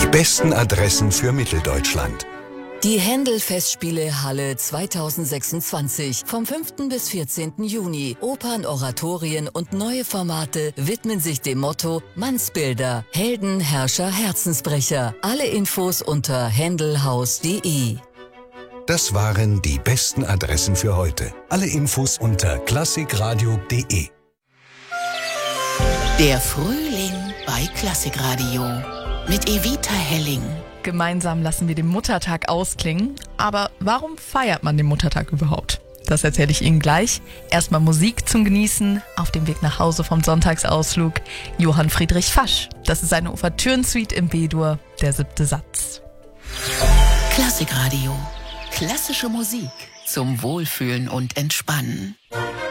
Die besten Adressen für Mitteldeutschland. Die Händel-Festspiele Halle 2026. Vom 5. bis 14. Juni. Opern, Oratorien und neue Formate widmen sich dem Motto Mannsbilder, Helden, Herrscher, Herzensbrecher. Alle Infos unter händelhaus.de. Das waren die besten Adressen für heute. Alle Infos unter klassikradio.de. Der Frühling bei Klassikradio mit Evita Helling. Gemeinsam lassen wir den Muttertag ausklingen. Aber warum feiert man den Muttertag überhaupt? Das erzähle ich Ihnen gleich. Erstmal Musik zum Genießen auf dem Weg nach Hause vom Sonntagsausflug. Johann Friedrich Fasch. Das ist eine Ouvertüren-Suite im B-Dur, der 7. Satz. Klassikradio. Klassische Musik zum Wohlfühlen und Entspannen.